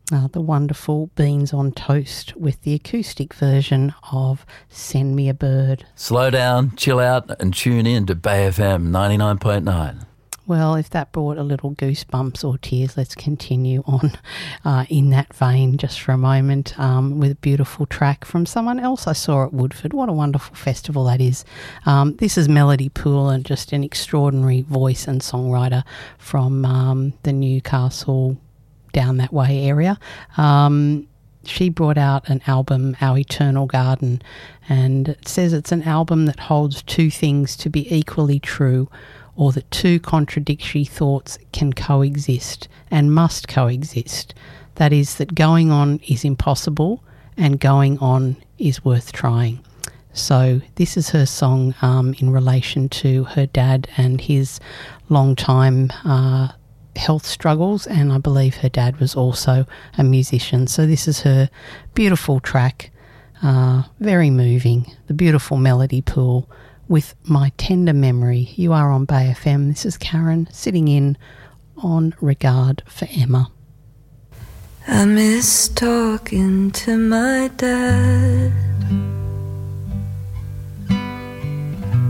The wonderful Beans on Toast with the acoustic version of Send Me a Bird. Slow down, chill out and tune in to Bay FM 99.9. Well, if that brought a little goosebumps or tears, let's continue on in that vein just for a moment with a beautiful track from someone else I saw at Woodford. What a wonderful festival that is. This is Melody Poole, and just an extraordinary voice and songwriter from the Newcastle down that way area. She brought out an album, Our Eternal Garden, and it says it's an album that holds two things to be equally true, or that two contradictory thoughts can coexist and must coexist. That is, that going on is impossible and going on is worth trying. So this is her song in relation to her dad and his long-time health struggles, and I believe her dad was also a musician. So this is her beautiful track, very moving, the beautiful Melody Poole with My Tender Memory. You are on Bay FM. This is Karen sitting in on Regard for Emma. I miss talking to my dad.